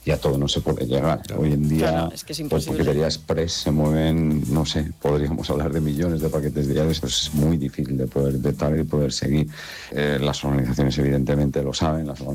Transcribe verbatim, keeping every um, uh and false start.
y a todo no se puede llegar. Claro. Hoy en día, claro, es que es por imposible. paquetería express se mueven, no sé, podríamos hablar de millones de paquetes diarios, pues es muy difícil de poder detectar y poder seguir. Eh, las organizaciones evidentemente lo saben, las